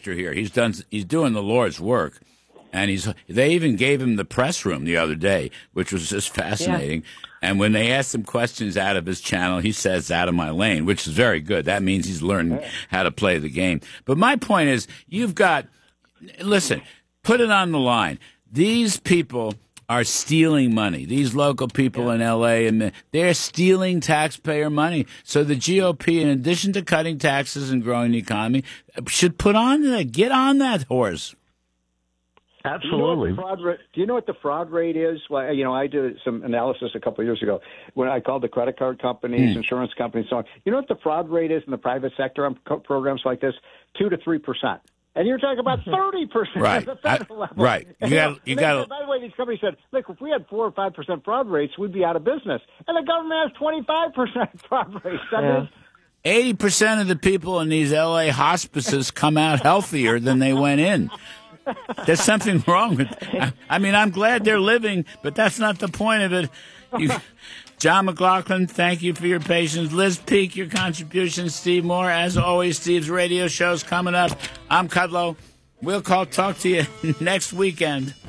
character here. He's doing the Lord's work, and they even gave him the press room the other day, which was just fascinating. Yeah. And when they asked him questions out of his channel, he says, "Out of my lane," which is very good. That means he's learning how to play the game. But my point is, listen, put it on the line. These people are stealing money. These local people in L.A., and they're stealing taxpayer money. So the GOP, in addition to cutting taxes and growing the economy, should get on that horse. Absolutely. Do you know what the fraud rate is? Well, I did some analysis a couple of years ago when I called the credit card companies, insurance companies, so on. You know what the fraud rate is in the private sector on programs like this? 2 to 3%. And you're talking about 30% right. at the federal level. Right. You got. By the way, these companies said, look, if we had 4 or 5% fraud rates, we'd be out of business. And the government has 25% fraud rates. That is 80% of the people in these L.A. hospices come out healthier than they went in. There's something wrong with it. I mean, I'm glad they're living, but that's not the point of it. John McLaughlin, thank you for your patience. Liz Peek, your contribution. Steve Moore, as always, Steve's radio show's coming up. I'm Kudlow. We'll talk to you next weekend.